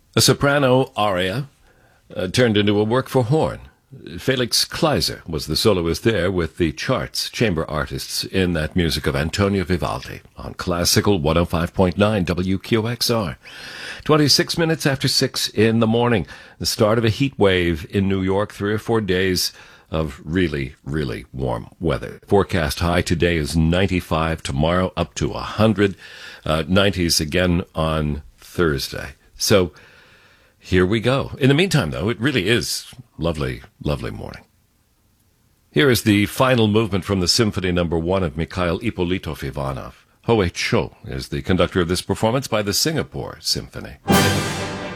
A soprano aria turned into a work for horn. Felix Kleiser was the soloist there with the Charts chamber artists in that music of Antonio Vivaldi on Classical 105.9 WQXR. 26 minutes after 6 in the morning, the start of a heat wave in New York, 3 or 4 days of really, really warm weather. Forecast high today is 95, tomorrow up to 100, 90s again on Thursday. So here we go. In the meantime, though, it really is lovely, lovely morning. Here is the final movement from the Symphony No. 1 of Mikhail Ippolitov Ivanov. Ho-Ho Cho is the conductor of this performance by the Singapore Symphony.